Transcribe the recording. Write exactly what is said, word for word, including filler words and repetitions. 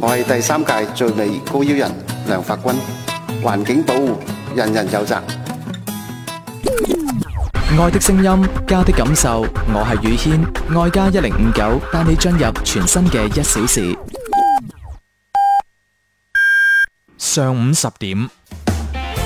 我係第三屆最美高腰人梁發軍，環境保護人人有責。 愛的聲音，家的感受，我係宇軒，愛家一零五九帶你進入全新嘅一小時。 上午十點，